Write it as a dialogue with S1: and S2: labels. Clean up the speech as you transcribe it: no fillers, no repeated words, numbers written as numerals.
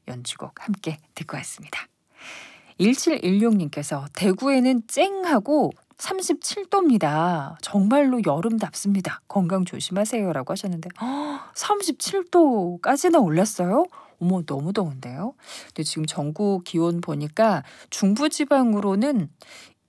S1: 연주곡 함께 듣고 왔습니다. 1716님께서 대구에는 쨍하고 37도입니다. 정말로 여름답습니다. 건강 조심하세요라고 하셨는데 37도까지나 올랐어요? 어머, 너무 더운데요. 근데 지금 전국 기온 보니까 중부지방으로는